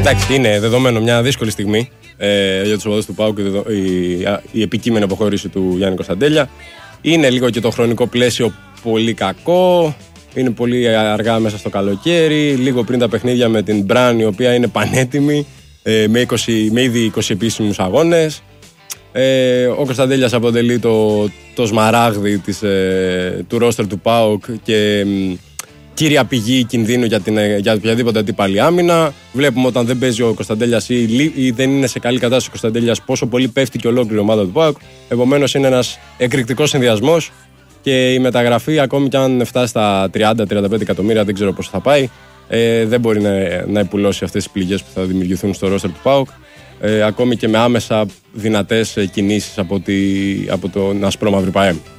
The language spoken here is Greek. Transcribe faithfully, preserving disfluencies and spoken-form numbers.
Εντάξει, είναι δεδομένο μια δύσκολη στιγμή ε, για τους οπαδούς του ΠΑΟΚ η, η, η επικείμενη αποχώρηση του Γιάννη Κωνσταντέλια. Είναι λίγο και το χρονικό πλαίσιο πολύ κακό. Είναι πολύ αργά μέσα στο καλοκαίρι. Λίγο πριν τα παιχνίδια με την Μπραν, η οποία είναι πανέτοιμη, ε, με, είκοσι, με ήδη είκοσι επίσημους αγώνες. Ε, ο Κωνσταντέλιας αποτελεί το, το σμαράγδι της, ε, του ρόστερ του ΠΑΟΚ και ε, κύρια πηγή κινδύνου για, την, για οποιαδήποτε αντίπαλη άμυνα. Βλέπουμε όταν δεν παίζει ο Κωνσταντέλιας ή, ή δεν είναι σε καλή κατάσταση ο Κωνσταντέλιας πόσο πολύ πέφτει και ολόκληρη η ομάδα του ΠΑΟΚ. Επομένως είναι ένας εκρηκτικός συνδυασμός και η μεταγραφή, ακόμη και αν φτάσει στα τριάντα με τριάντα πέντε εκατομμύρια, δεν ξέρω πώς θα πάει, ε, δεν μπορεί να, να υπουλώσει αυτές τις πληγές που θα δημιουργηθούν στο ρόστερ του ΠΑΟΚ. Ε, ακόμη και με άμεσα δυνατές κινήσεις από, τη, από τον Ασπρόμαυρη ΠΑΕΜ.